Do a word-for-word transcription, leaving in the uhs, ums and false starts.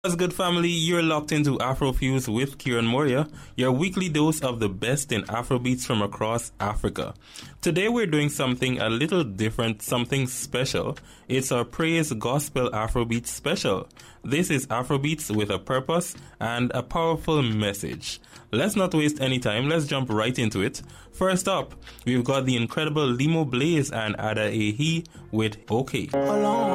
What's good, family? You're locked into Afrofuse with Kieran Moria, your weekly dose of the best in Afrobeats from across Africa. Today we're doing something a little different, something special. It's our Praise Gospel Afrobeats special. This is Afrobeats with a purpose and a powerful message. Let's not waste any time, let's jump right into it. First up, we've got the incredible Limo Blaze and Ada Ehi with OK.